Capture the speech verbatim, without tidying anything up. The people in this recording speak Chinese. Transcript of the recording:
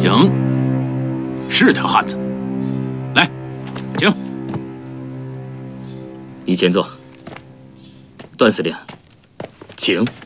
行，是条汉子。来，请。 你前座。段司令，请。